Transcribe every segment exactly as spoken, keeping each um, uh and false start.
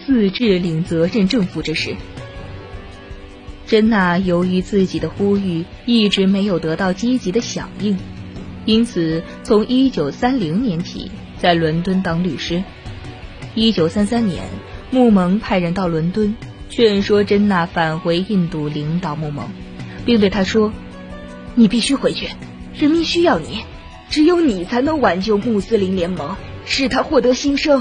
自治领责任政府之事。真纳由于自己的呼吁一直没有得到积极的响应，因此从一九三零年起在伦敦当律师。一九三三年，穆蒙派人到伦敦劝说真纳返回印度领导穆蒙，并对他说：你必须回去，人民需要你，只有你才能挽救穆斯林联盟，使他获得新生。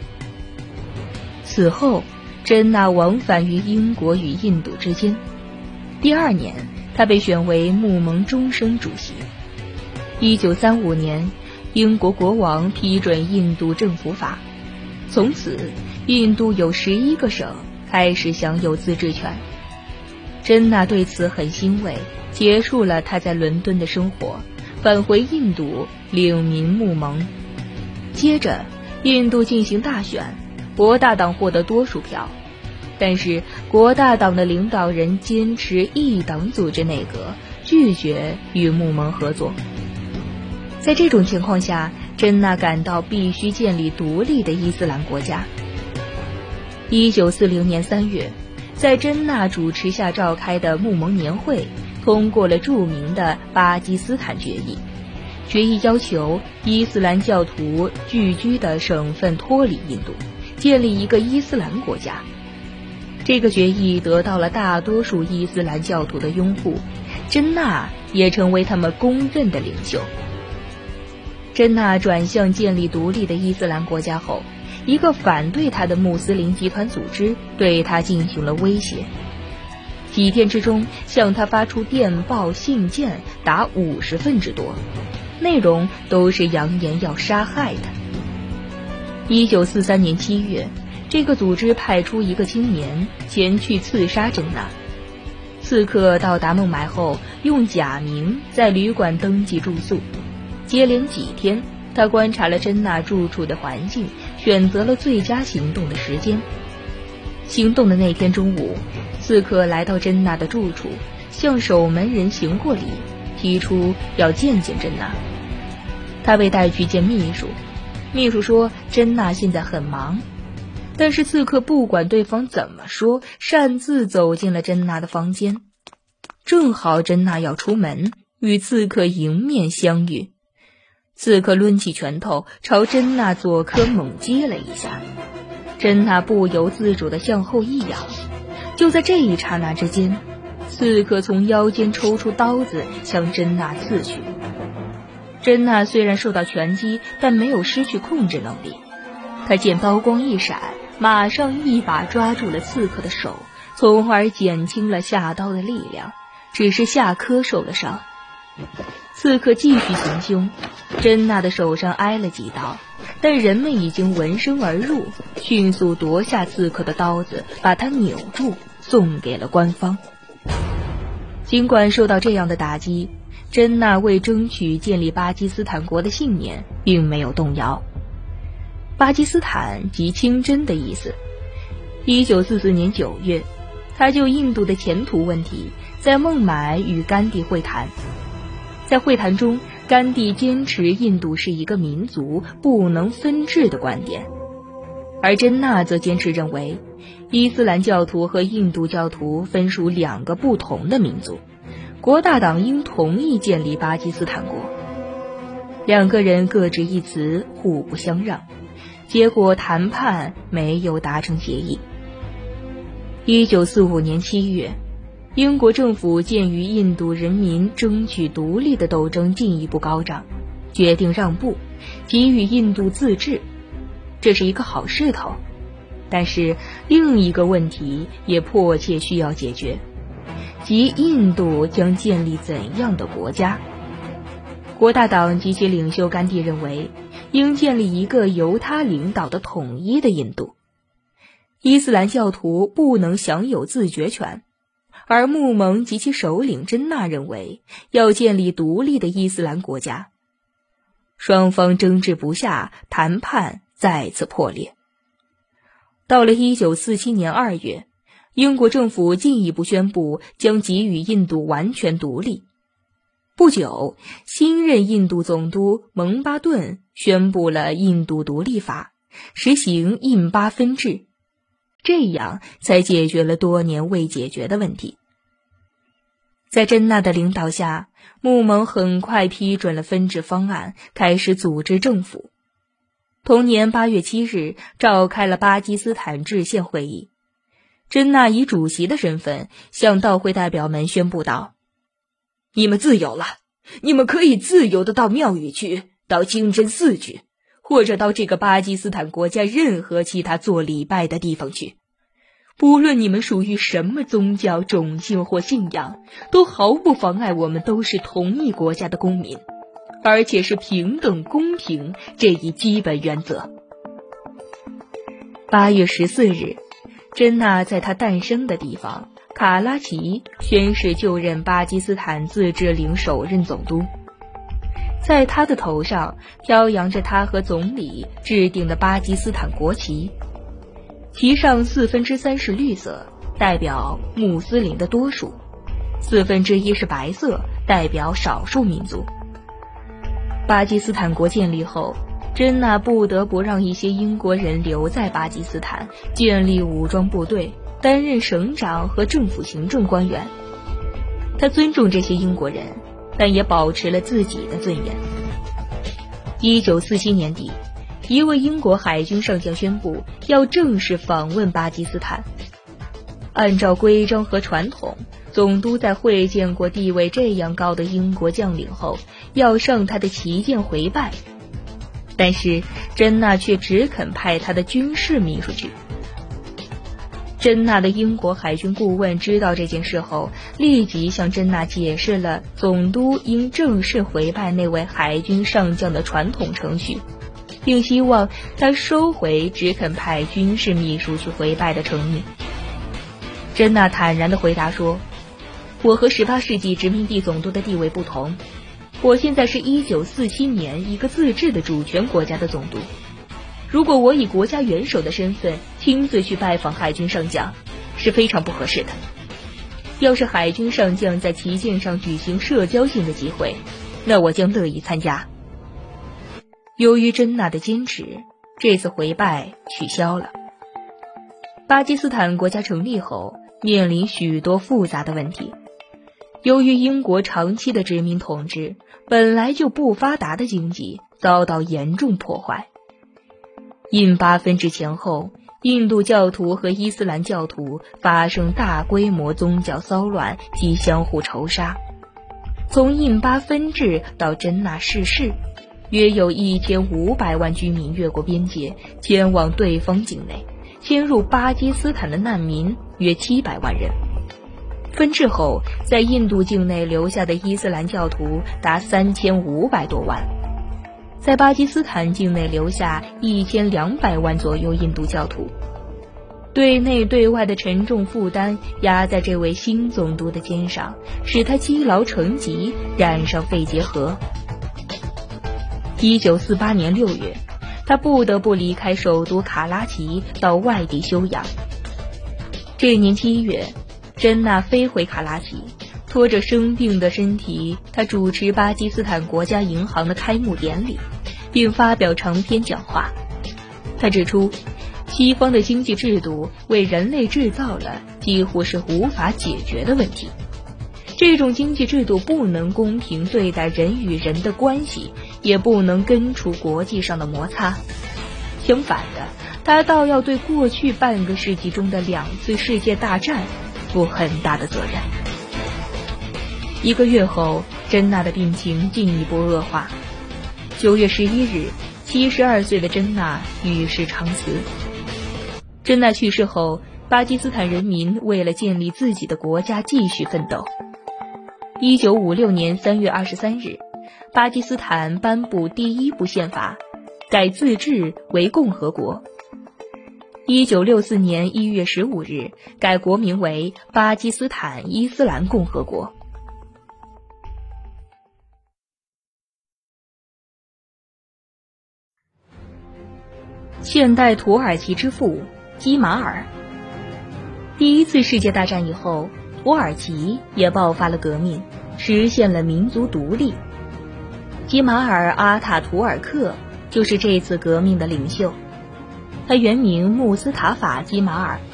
此后，真纳往返于英国与印度之间。第二年，他被选为穆蒙终身主席。一九三五年，英国国王批准印度政府法，从此印度有十一个省开始享有自治权。真纳对此很欣慰，结束了他在伦敦的生活，返回印度领民穆蒙。接着，印度进行大选，国大党获得多数票。但是国大党的领导人坚持一党组织内阁，拒绝与穆蒙合作。在这种情况下，真纳感到必须建立独立的伊斯兰国家。一九四零年三月，在真纳主持下召开的穆蒙年会通过了著名的巴基斯坦决议。决议要求伊斯兰教徒聚居的省份脱离印度，建立一个伊斯兰国家。这个决议得到了大多数伊斯兰教徒的拥护，真纳也成为他们公认的领袖。真纳转向建立独立的伊斯兰国家后，一个反对他的穆斯林集团组织对他进行了威胁，几天之中向他发出电报信件达五十份之多，内容都是扬言要杀害他。一九四三年七月，这个组织派出一个青年前去刺杀真纳。刺客到达孟买后，用假名在旅馆登记住宿。接连几天，他观察了真纳住处的环境，选择了最佳行动的时间。行动的那天中午，刺客来到真纳的住处，向守门人行过礼，提出要见见真纳。他被带去见秘书，秘书说真纳现在很忙。但是刺客不管对方怎么说，擅自走进了真纳的房间。正好真纳要出门，与刺客迎面相遇。刺客抡起拳头朝真纳左颌猛击了一下，真纳不由自主地向后一仰。就在这一刹那之间，刺客从腰间抽出刀子向真纳刺去。真纳虽然受到拳击，但没有失去控制能力。他见刀光一闪，马上一把抓住了刺客的手，从而减轻了下刀的力量，只是下颌受了伤。刺客继续行凶，真纳的手上挨了几刀，但人们已经闻声而入，迅速夺下刺客的刀子，把他扭住，送给了官方。尽管受到这样的打击，真纳为争取建立巴基斯坦国的信念并没有动摇。巴基斯坦即清真的意思。一九四四年九月，他就印度的前途问题在孟买与甘地会谈。在会谈中，甘地坚持印度是一个民族，不能分治的观点，而真纳则坚持认为伊斯兰教徒和印度教徒分属两个不同的民族，国大党应同意建立巴基斯坦国。两个人各执一词，互不相让，结果谈判没有达成协议。一九四五年七月，英国政府鉴于印度人民争取独立的斗争进一步高涨，决定让步，给予印度自治。这是一个好势头，但是另一个问题也迫切需要解决，即印度将建立怎样的国家。国大党及其领袖甘地认为，应建立一个由他领导的统一的印度。伊斯兰教徒不能享有自决权，而穆蒙及其首领真纳认为要建立独立的伊斯兰国家。双方争执不下，谈判再次破裂。到了一九四七年二月，英国政府进一步宣布将给予印度完全独立。不久，新任印度总督蒙巴顿宣布了印度独立法，实行印巴分治。 这样才解决了多年未解决的问题。在真纳的领导下，穆蒙很快批准了分治方案，开始组织政府。同年八月七日，召开了巴基斯坦制宪会议。真纳以主席的身份向到会代表们宣布道：你们自由了，你们可以自由的到庙宇去，到清真寺去，或者到这个巴基斯坦国家任何其他做礼拜的地方去。不论你们属于什么宗教、种姓或信仰，都毫不妨碍我们都是同一国家的公民，而且是平等公平这一基本原则。八月十四日，真纳在他诞生的地方卡拉奇宣誓就任巴基斯坦自治领首任总督。在他的头上飘扬着他和总理制定的巴基斯坦国旗，其上四分之三是绿色，代表穆斯林的多数，四分之一是白色，代表少数民族。巴基斯坦国建立后，真纳不得不让一些英国人留在巴基斯坦，建立武装部队，担任省长和政府行政官员。他尊重这些英国人，但也保持了自己的尊严。一九四七年底，一位英国海军上将宣布要正式访问巴基斯坦。按照规章和传统，总督在会见过地位这样高的英国将领后，要上他的旗舰回拜。但是真纳却只肯派他的军事秘书去。真纳的英国海军顾问知道这件事后，立即向真纳解释了总督应正式回拜那位海军上将的传统程序，并希望他收回只肯派军事秘书去回拜的承诺。真纳坦然地回答说：我和十八世纪殖民地总督的地位不同，我现在是一九四七年一个自治的主权国家的总督。如果我以国家元首的身份亲自去拜访海军上将，是非常不合适的。要是海军上将在旗舰上举行社交性的集会，那我将乐意参加。由于真纳的坚持，这次回拜取消了。巴基斯坦国家成立后，面临许多复杂的问题。由于英国长期的殖民统治，本来就不发达的经济遭到严重破坏。印巴分治前后，印度教徒和伊斯兰教徒发生大规模宗教骚乱及相互仇杀。从印巴分治到真纳逝世，约有一千五百万居民越过边界前往对方境内，迁入巴基斯坦的难民约七百万人。分治后，在印度境内留下的伊斯兰教徒达三千五百多万，在巴基斯坦境内留下一千两百万左右印度教徒。对内对外的沉重负担压在这位新总督的肩上，使他积劳成疾，染上肺结核。一九四八年六月，他不得不离开首都卡拉奇到外地休养。这年七月，真纳飞回卡拉奇，拖着生病的身体，他主持巴基斯坦国家银行的开幕典礼，并发表长篇讲话。他指出，西方的经济制度为人类制造了几乎是无法解决的问题。这种经济制度不能公平对待人与人的关系，也不能根除国际上的摩擦。相反的，他倒要对过去半个世纪中的两次世界大战负很大的责任。一个月后，真纳的病情进一步恶化。九月十一日，七十二岁的真纳与世长辞。真纳去世后，巴基斯坦人民为了建立自己的国家继续奋斗。一九五六年三月二十三日，巴基斯坦颁布第一部宪法，改自治为共和国。一九六四年一月十五日，改国名为巴基斯坦伊斯兰共和国。现代土耳其之父基马尔。第一次世界大战以后，土耳其也爆发了革命，实现了民族独立。基马尔·阿塔图尔克就是这次革命的领袖。他原名穆斯塔法·基马尔，